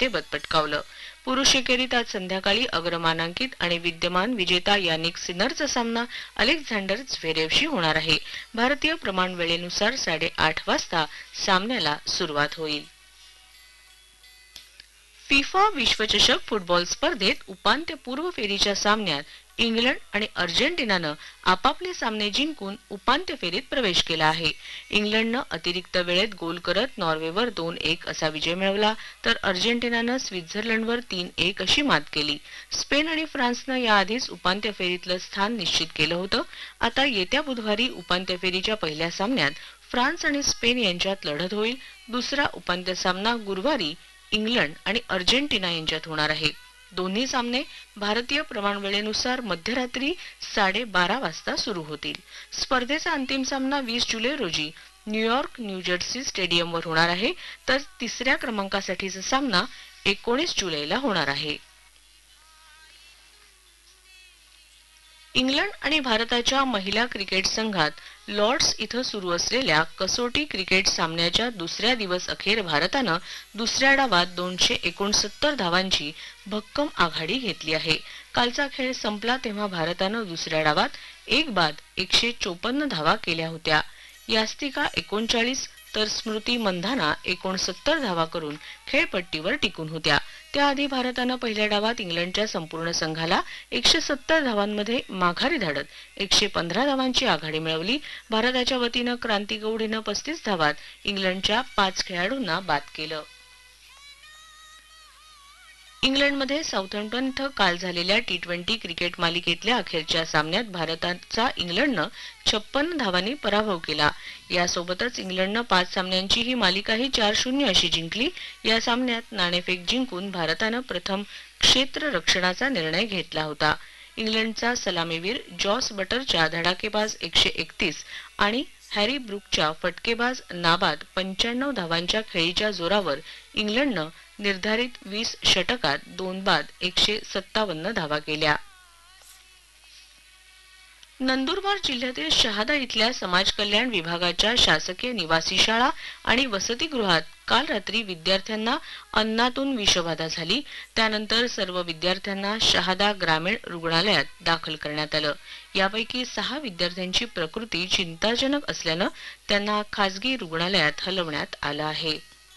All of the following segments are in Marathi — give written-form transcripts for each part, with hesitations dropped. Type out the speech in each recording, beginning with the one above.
जेतेपद पटकावलं. पुरुष एकेरीत आज संध्याकाळी अग्रमानांकित आणि विद्यमान विजेता यानिक सिनरचा सामना अलेक्झांडर झ्वेरेवशी होणार आहे. भारतीय प्रमाण वेळेनुसार 8:30 वाजता सामन्याला सुरुवात होईल. फिफा विश्वचषक फुटबॉल स्पर्धेत उपांत्यपूर्व फेरीच्या सामन्यात इंग्लंड आणि अर्जेंटिनानं आपापले सामने जिंकून उपांत्य फेरीत प्रवेश केला आहे. इंग्लंडनं अतिरिक्त वेळेत गोल करत नॉर्वेवर 2-1 असा विजय मिळवला, तर अर्जेंटिनानं स्वित्झर्लंडवर 3-1 अशी मात केली. स्पेन आणि फ्रान्सनं याआधीच उपांत्य फेरीतलं स्थान निश्चित केलं होतं. आता येत्या बुधवारी उपांत्य फेरीच्या पहिल्या सामन्यात फ्रान्स आणि स्पेन यांच्यात लढत होईल. दुसरा उपांत्य सामना गुरुवारी इंग्लंड आणि अर्जेंटिना यांच्यात होणार आहे. दोन्ही सामने भारतीय प्रमाण वेळेनुसार मध्यरात्री 12:30 वाजता सुरू होतील. स्पर्धेचा अंतिम सामना 20 जुलै रोजी न्यूयॉर्क न्यूजर्सी स्टेडियमवर होणार आहे, तर तिसऱ्या क्रमांकासाठीचा सामना 19 जुलैला होणार आहे. इंग्लंड आणि भारताच्या महिला क्रिकेट संघात लॉर्ड्स इथं सुरू असलेल्या कसोटी क्रिकेट सामन्याच्या दुसऱ्या दिवस अखेर भारतानं दुसऱ्या डावात 269 धावांची भक्कम आघाडी घेतली आहे. कालचा खेळ संपला तेव्हा भारतानं दुसऱ्या डावात एक बाद 154 धावा केल्या होत्या. यास्तिका 39 तर स्मृती मंधाना 69 धावा करून खेळपट्टीवर टिकून होत्या. त्याआधी भारतानं पहिल्या डावात इंग्लंडच्या संपूर्ण संघाला 170 धावांमध्ये माघारी धाडत 115 धावांची आघाडी मिळवली. भारताच्या वतीनं क्रांती गौड हिनं 35 धावात इंग्लंडच्या 5 खेळाडूंना बाद केलं. इंग्लंडमध्ये साऊथहॅम्प्टन इथं काल झालेल्या T20 क्रिकेट मालिकेतल्या अखेरच्या सामन्यात भारताचा इंग्लंडनं 56 धावांनी पराभव केला. यासोबतच इंग्लंडनं 5 सामन्यांची ही मालिकाही 4-0 अशी जिंकली. या सामन्यात नाणेफेक जिंकून भारतानं प्रथम क्षेत्ररक्षणाचा निर्णय घेतला होता. इंग्लंडचा सलामीवीर जॉस बटरच्या धडाकेबाज 131 आणि हॅरी ब्रूकच्या फटकेबाज नाबाद 95 धावांच्या खेळीच्या जोरावर इंग्लंडनं निर्धारित 20 षटकात 2 बाद 157 धावा केल्या. नंदुरबार जिल्ह्यातील शहादा इथल्या समाज कल्याण विभागाच्या शासकीय निवासी शाळा आणि वसतिगृहात काल रात्री विद्यार्थ्यांना अन्नातून विषबाधा झाली. त्यानंतर सर्व विद्यार्थ्यांना शहादा ग्रामीण रुग्णालयात दाखल करण्यात आलं. यापैकी 6 विद्यार्थ्यांची प्रकृती चिंताजनक असल्यानं त्यांना खासगी रुग्णालयात हलवण्यात आलं आहे.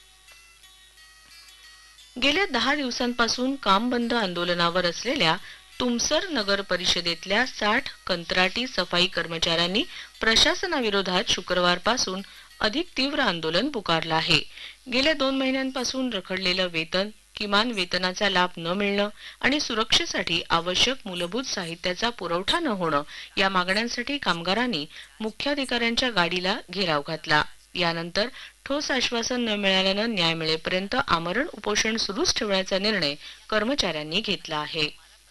गेल्या 10 दिवसांपासून काम बंद आंदोलनावर असलेल्या तुमसर नगर परिषदेतल्या 60 कंत्राटी सफाई कर्मचाऱ्यांनी प्रशासनाविरोधात शुक्रवारपासून अधिक तीव्र आंदोलन पुकारलं आहे. गेल्या 2 महिन्यांपासून रखडलेलं वेतन, किमान वेतनाचा लाभ न मिळणं आणि सुरक्षेसाठी आवश्यक मूलभूत साहित्याचा पुरवठा न होणं या मागण्यांसाठी कामगारांनी मुख्याधिकाऱ्यांच्या गाडीला घेराव घातला. यानंतर ठोस आश्वासन न मिळाल्यानं न्याय मिळेपर्यंत आमरण उपोषण सुरूच ठेवण्याचा निर्णय कर्मचाऱ्यांनी घेतला आहे.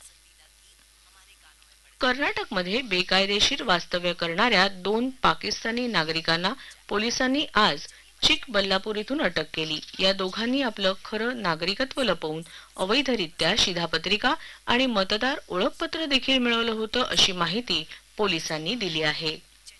कर्नाटकमध्ये बेकायदेशीर वास्तव्य करणाऱ्या 2 पाकिस्तानी नागरिकांना पोलिसांनी आज चिकबल्लापूर इथून अटक केली. या दोघांनी आपलं खरं नागरिकत्व लपवून अवैधरित्या शिधापत्रिका आणि मतदार ओळखपत्र देखील मिळवलं होतं अशी माहिती पोलिसांनी दिली आहे.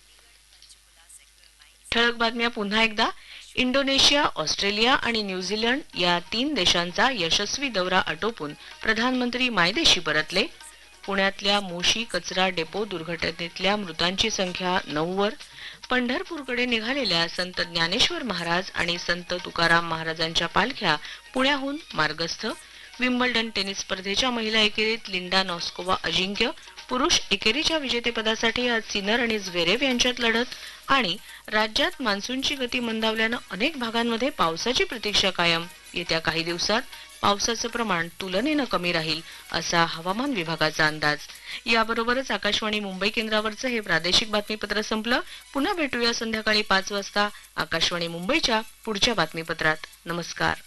ठळक बातम्या पुन्हा एकदा. इंडोनेशिया, ऑस्ट्रेलिया आणि न्यूझीलंड या 3 देशांचा यशस्वी दौरा आटोपून प्रधानमंत्री मायदेशी परतले. पुण्यातल्या मोशी कचरा डेपो दुर्घटनेतल्या मृतांची संख्या 9 वर. पंढरपूरकडे निघालेल्या संत ज्ञानेश्वर महाराज आणि संत तुकाराम महाराजांच्या पालख्या पुण्याहून मार्गस्थ. विम्बल्डन टेनिस स्पर्धेच्या महिला एकेरीत लिंडा नॉस्कोवा अजिंक्य. पुरुष एकेरीच्या विजेतेपदासाठी आज सिनर आणि झ्वेरेव यांच्यात लढत. आणि राज्यात मान्सूनची गती मंदावल्यानं अनेक भागांमध्ये पावसाची प्रतीक्षा कायम. येत्या काही दिवसात पावसाचं प्रमाण तुलनेनं कमी राहील असा हवामान विभागाचा अंदाज. याबरोबरच आकाशवाणी मुंबई केंद्रावरचं हे प्रादेशिक बातमीपत्र संपलं. पुन्हा भेटूया संध्याकाळी 5 वाजता आकाशवाणी मुंबईच्या पुढच्या बातमीपत्रात. नमस्कार.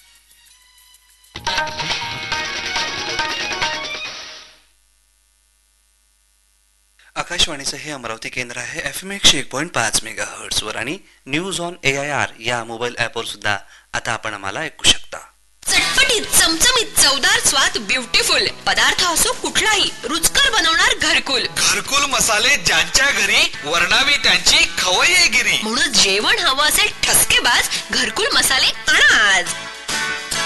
आकाशवाणीचं हे अमरावती केंद्र आहे. FM 101.5 मेगाहर्ट्ज वर आणि न्यूज ऑन AIR या मोबाईल ऍपवर सुद्धा आता आपण आम्हाला ऐकू शकता. चटपटीत, चमचमीत, चवदार स्वाद, ब्युटिफुल पदार्थ असो कुठलाही रुचकर बनवणार घरकुल. घरकुल मसाले ज्यांच्या घरी वर्णावी त्यांची खवय्येगिरी. म्हणून जेवण हवं असेल ठसकेबाज घरकुल मसाले आणा आज.